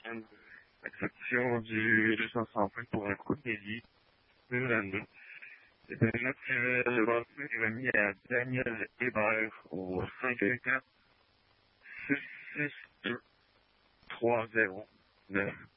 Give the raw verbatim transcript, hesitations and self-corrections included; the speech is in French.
Acception du deux cent cinquante pour un coup de délit deux mille vingt-deux. Et bien, notre le vote est remis à Daniel Hébert au cinq un quatre six six deux trois zéro neuf.